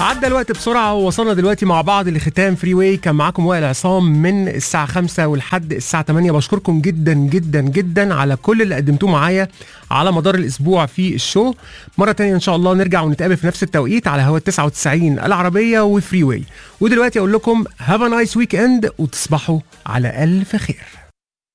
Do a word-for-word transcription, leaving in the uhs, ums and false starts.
عدى الوقت بسرعة ووصلنا دلوقتي مع بعض لختام فري واي. كان معاكم وائل عصام من الساعة خمسة ولحد الساعة تمانية. بشكركم جدا جدا جدا على كل اللي قدمتوه معايا على مدار الأسبوع في الشو. مرة تانية إن شاء الله نرجع ونتقابل في نفس التوقيت على هوا تسعة وتسعين العربية وفري واي. ودلوقتي أقول لكم have a nice weekend وتصبحوا على ألف خير.